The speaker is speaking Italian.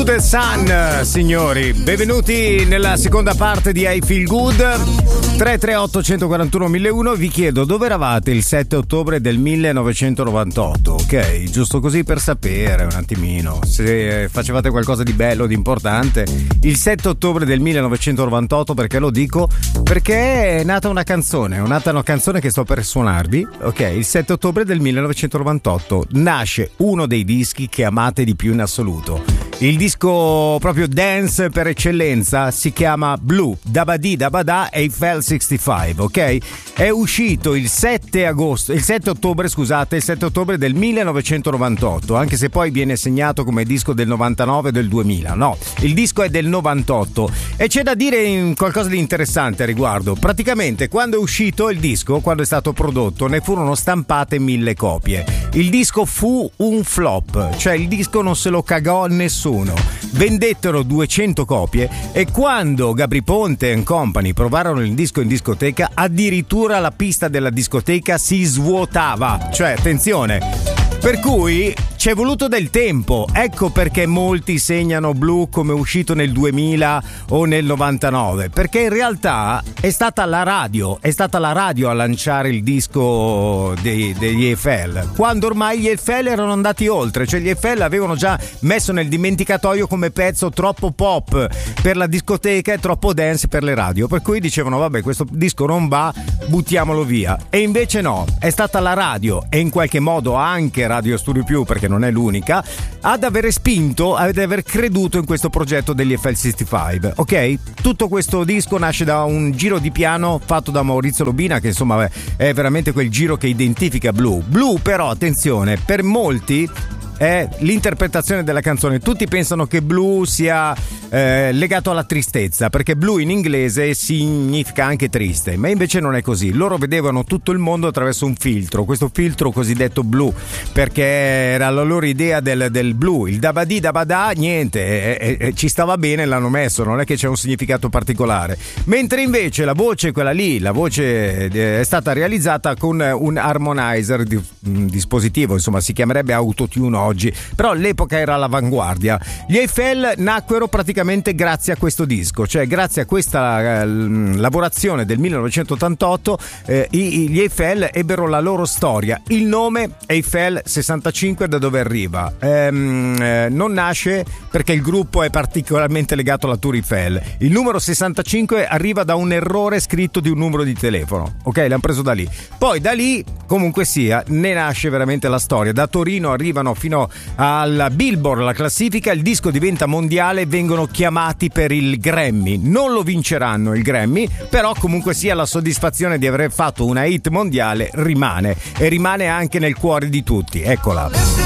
the Sun, signori. Benvenuti nella seconda parte di I Feel Good. 338 141 1001. Vi chiedo dove eravate il 7 ottobre del 1998, ok? Giusto così per sapere un attimino se facevate qualcosa di bello, di importante. Il 7 ottobre del 1998, perché lo dico? Perché è nata una canzone, che sto per suonarvi, ok? Il 7 ottobre del 1998 nasce uno dei dischi che amate di più in assoluto. Il disco proprio dance per eccellenza si chiama Blue, Dabadi Dabada Eiffel 65, ok? È uscito il 7 ottobre del 1998, anche se poi viene segnato come disco del 99 e del 2000. No, il disco è del 98 e c'è da dire qualcosa di interessante a riguardo. Praticamente quando è uscito il disco, quando è stato prodotto, ne furono stampate 1000 copie. Il disco fu un flop, cioè il disco non se lo cagò nessuno. Vendettero 200 copie e quando Gabry Ponte & Company provarono il disco in discoteca, addirittura la pista della discoteca si svuotava. Cioè, attenzione. Per cui ci è voluto del tempo, ecco perché molti segnano Blue come uscito nel 2000 o nel 99, perché in realtà è stata la radio a lanciare il disco degli Eiffel, quando ormai gli Eiffel erano andati oltre, cioè gli Eiffel avevano già messo nel dimenticatoio come pezzo troppo pop per la discoteca e troppo dance per le radio, per cui dicevano vabbè, questo disco non va, buttiamolo via. E invece no, è stata la radio e in qualche modo anche Radio Studio Più, perché non è l'unica, ad aver spinto, ad aver creduto in questo progetto degli Eiffel 65, ok? Tutto questo disco nasce da un giro di piano fatto da Maurizio Lobina, che insomma è veramente quel giro che identifica Blue. Blue però, attenzione, per molti è l'interpretazione della canzone. Tutti pensano che Blue sia legato alla tristezza, perché Blue in inglese significa anche triste, ma invece non è così. Loro vedevano tutto il mondo attraverso un filtro, questo filtro cosiddetto blu, perché era la loro idea del blu, il dabadi dabada, niente, ci stava bene, l'hanno messo, non è che c'è un significato particolare. Mentre invece la voce, quella lì, la voce è stata realizzata con un harmonizer, un dispositivo, insomma si chiamerebbe autotune oggi, però all'epoca era all'avanguardia. Gli Eiffel nacquero praticamente grazie a questo disco, cioè grazie a questa lavorazione del 1988 gli Eiffel ebbero la loro storia. Il nome Eiffel 65 da dove arriva? Non nasce perché il gruppo è particolarmente legato alla Tour Eiffel. Il numero 65 arriva da un errore scritto di un numero di telefono, ok? L'hanno preso da lì. Poi da lì, comunque sia, ne nasce veramente la storia. Da Torino arrivano fino alla Billboard, la classifica, il disco diventa mondiale, vengono chiamati per il Grammy. Non lo vinceranno il Grammy, però comunque sia la soddisfazione di aver fatto una hit mondiale rimane, e rimane anche nel cuore di tutti. Eccola.